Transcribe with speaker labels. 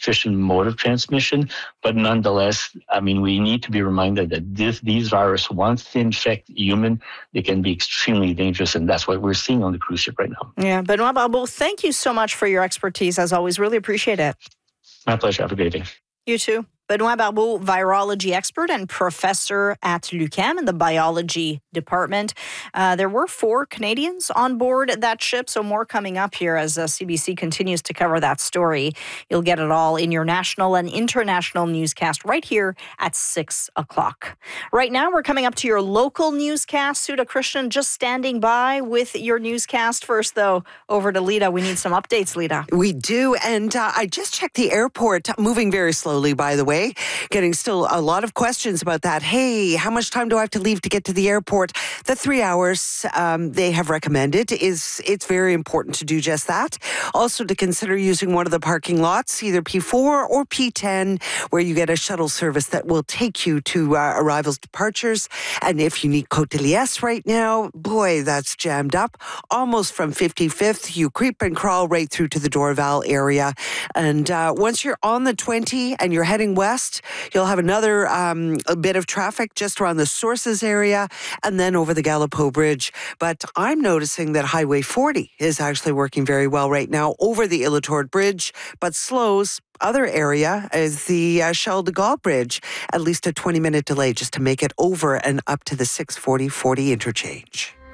Speaker 1: efficient mode of transmission. But nonetheless, I mean, we need to be reminded that these viruses, once they infect human, they can be extremely dangerous. And that's what we're seeing on the cruise ship right now.
Speaker 2: Yeah, Benoit Barbeau, thank you so much for your expertise. As always, really appreciate it.
Speaker 1: My pleasure. Have a great day.
Speaker 2: You too. Benoit Barbeau, virology expert and professor at l'UQAM in the biology department. There were 4 Canadians on board that ship, so more coming up here as CBC continues to cover that story. You'll get it all in your national and international newscast right here at 6 o'clock. Right now, we're coming up to your local newscast. Sudha Krishnan just standing by with your newscast. First, though, over to Lita. We need some updates, Lita.
Speaker 3: We do, and I just checked the airport, moving very slowly, by the way. Getting still a lot of questions about that. Hey, how much time do I have to leave to get to the airport? The 3 hours they have recommended it's very important to do just that. Also to consider using one of the parking lots, either P4 or P10, where you get a shuttle service that will take you to arrivals, departures. And if you need Côte de Liesse right now, boy, that's jammed up. Almost from 55th, you creep and crawl right through to the Dorval area. And once you're on the 20 and you're heading west, you'll have another a bit of traffic just around the Sources area and then over the Gallipeau Bridge. But I'm noticing that Highway 40 is actually working very well right now over the Illatord Bridge, but slows. Other area is the Charles de Gaulle Bridge, at least a 20-minute delay just to make it over and up to the 640-40 interchange.